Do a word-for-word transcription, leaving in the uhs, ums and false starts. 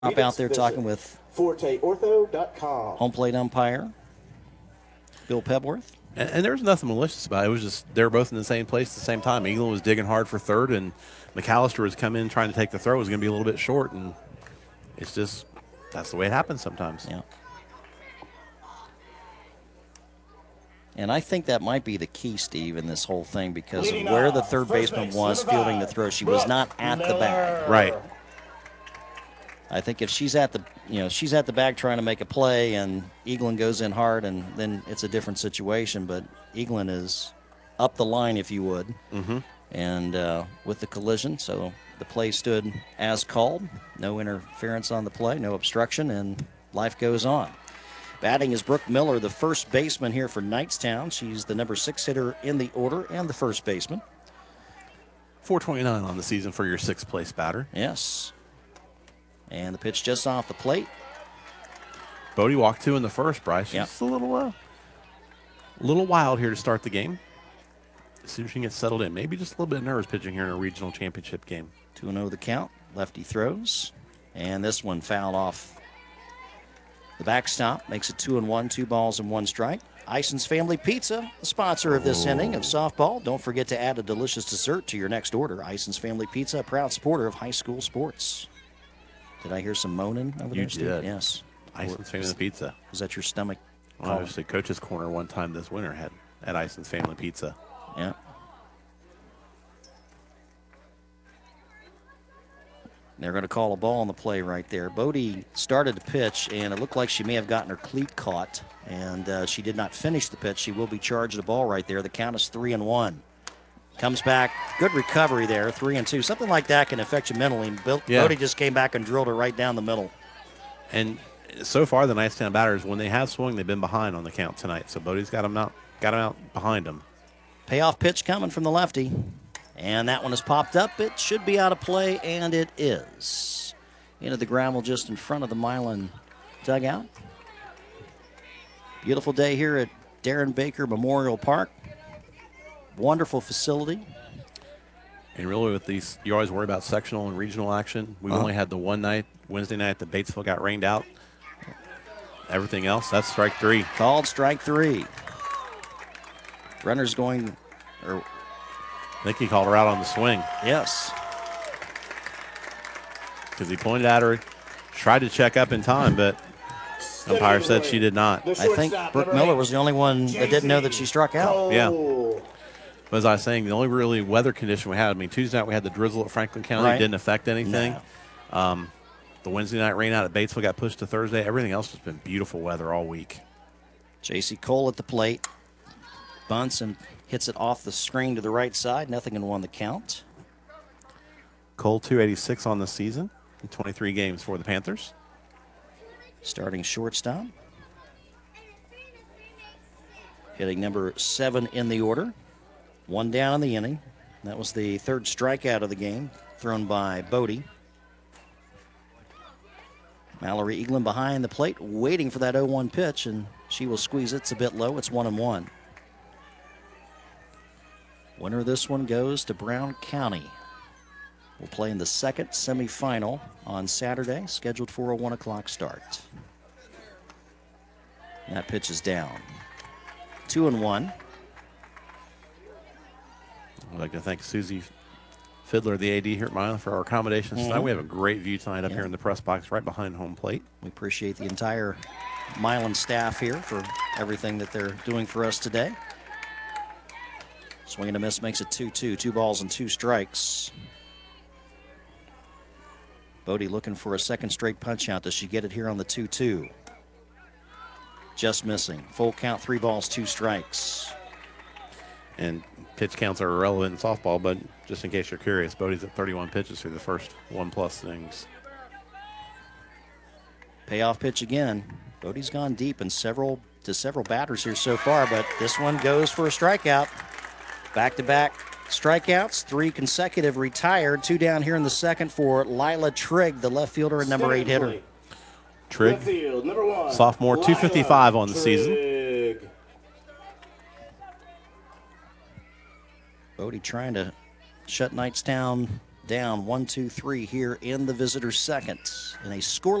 out there talking with forte ortho dot com. home plate umpire Bill Pebworth. And, and there was nothing malicious about it. It was just they were both in the same place at the same time. Eaglin was digging hard for third, and McAllister was coming in trying to take the throw. It was going to be a little bit short, and it's just that's the way it happens sometimes. Yeah. And I think that might be the key, Steve, in this whole thing because of where the third baseman was fielding the throw. She was not at the bag. Right. I think if she's at the, you know, she's at the bag trying to make a play and Eaglin goes in hard, and then it's a different situation. But Eaglin is up the line, if you would, mm-hmm. and uh, with the collision. So the play stood as called. No interference on the play, no obstruction, and life goes on. Batting is Brooke Miller, the first baseman here for Knightstown. She's the number six hitter in the order and the first baseman. four twenty-nine on the season for your sixth place batter. Yes. And the pitch just off the plate. Bodie walked two in the first, Bryce. She's yep. a little, uh, little wild here to start the game. See if she can get settled in. Maybe just a little bit of nerves pitching here in a regional championship game. two and oh the count. Lefty throws. And this one fouled off the backstop. Makes it two and one, two balls and one strike. Ison's Family Pizza, the sponsor of this oh. inning of softball. Don't forget to add a delicious dessert to your next order. Ison's Family Pizza, a proud supporter of high school sports. Did I hear some moaning over you there, Steve? Did. Yes. Ison's Family Pizza. Was that your stomach? Well, obviously, Coach's Corner one time this winter had at Ison's Family Pizza. Yeah. They're going to call a ball on the play right there. Bodie started to pitch, and it looked like she may have gotten her cleat caught, and uh, she did not finish the pitch. She will be charged a ball right there. The count is three and one. Comes back, good recovery there, three and two. Something like that can affect you mentally. Bill, yeah. Bodie just came back and drilled her right down the middle. And so far, the Knightstown batters, when they have swung, they've been behind on the count tonight. So Bodie's got them out, got them out behind them. Payoff pitch coming from the lefty. And that one has popped up. It should be out of play, and it is. Into the gravel just in front of the Milan dugout. Beautiful day here at Darren Baker Memorial Park. Wonderful facility. And really with these, you always worry about sectional and regional action. We've uh-huh. only had the one night, Wednesday night, that Batesville got rained out. Everything else, that's strike three. Called strike three. Runner's going, or I think he called her out on the swing. Yes. Because he pointed at her, tried to check up in time, but umpire said she did not. I think Brooke Miller was the only one that didn't know that she struck out. Yeah. But as I was saying, the only really weather condition we had, I mean, Tuesday night we had the drizzle at Franklin County. Right. It didn't affect anything. No. Um, the Wednesday night rain out at Batesville got pushed to Thursday. Everything else has been beautiful weather all week. J C Cole at the plate. Bunts and hits it off the screen to the right side. Nothing in one the count. Cole two eighty-six on the season in twenty-three games for the Panthers. Starting shortstop. Hitting number seven in the order. One down in the inning. That was the third strikeout of the game, thrown by Bodie. Mallory Eaglin behind the plate, waiting for that oh one pitch, and she will squeeze it. It's a bit low. It's one and one. Winner of this one goes to Brown County. We'll play in the second semifinal on Saturday, scheduled for a one o'clock start. And that pitch is down. Two and one. I'd like to thank Susie Fiddler, the A D here at Milan, for our accommodations mm-hmm. tonight. We have a great view tonight up yeah. here in the press box right behind home plate. We appreciate the entire Milan staff here for everything that they're doing for us today. Swing and a miss makes it two two. Two balls and two strikes. Bodie looking for a second straight punch out. Does she get it here on the two two? Just missing. Full count, three balls, two strikes. And pitch counts are irrelevant in softball, but just in case you're curious, Bodie's at thirty-one pitches through the first one-plus innings. Payoff pitch again. Bodie's gone deep in several to several batters here so far, but this one goes for a strikeout. Back-to-back strikeouts, three consecutive retired, two down here in the second for Lila Trigg, the left fielder and number eight hitter. Trigg, field, number one, sophomore, two fifty-five on the Trigg. season. Bodie trying to shut Knightstown down one, two, three here in the visitor's second in a scoreless